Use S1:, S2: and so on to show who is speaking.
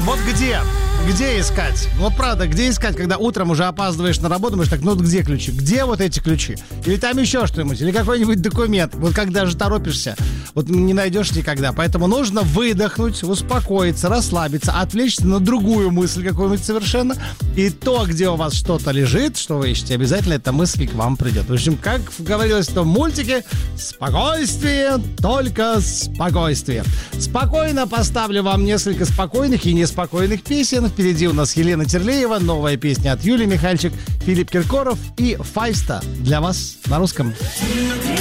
S1: Вот где искать? Вот правда, где искать, когда утром уже опаздываешь на работу, думаешь, так, ну вот где ключи? Где вот эти ключи? Или там еще что-нибудь? Или какой-нибудь документ? Вот когда же торопишься, вот не найдешь никогда. Поэтому нужно выдохнуть, успокоиться, расслабиться, отвлечься на другую мысль какую-нибудь совершенно. И то, где у вас что-то лежит, что вы ищете, обязательно эта мысль к вам придет. В общем, как говорилось в том мультике, спокойствие, только спокойствие. Спокойно поставлю вам несколько спокойных и неспокойных песен. Впереди у нас Елена Терлеева, новая песня от Юлии Михальчик, Филипп Киркоров и Файста для вас на русском.